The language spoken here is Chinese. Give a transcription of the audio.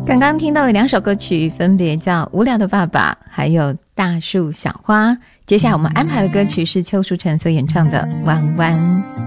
刚刚听到了2首歌曲，分别叫《无聊的爸爸》还有《大树小花》。接下来我们安排的歌曲是邱淑贞所演唱的《弯弯》。